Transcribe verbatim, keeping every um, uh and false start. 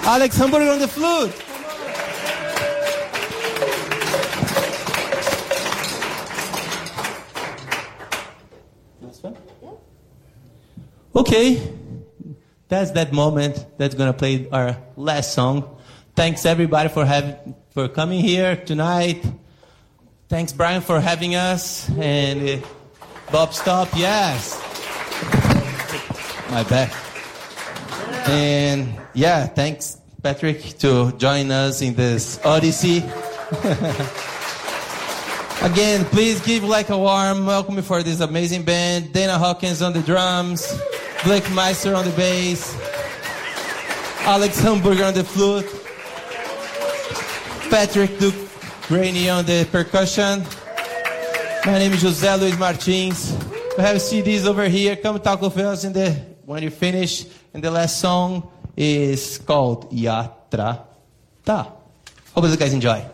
Alex Hamburger on the flute. Okay, that's that moment that's gonna play our last song. Thanks everybody for having for coming here tonight. Thanks Brian for having us, and uh, Bob Stop, yes, my back. And yeah, thanks Patrick to join us in this odyssey. Again, please give like a warm welcome for this amazing band. Dana Hawkins on the drums, Blake Meister on the bass, Alex Hamburger on the flute, Patrick Duke Rainey on the percussion. My name is José Luis Martins. We have C Ds over here. Come talk with us in the, when you finish. And the last song is called Yatra Ta. Hope you guys enjoy.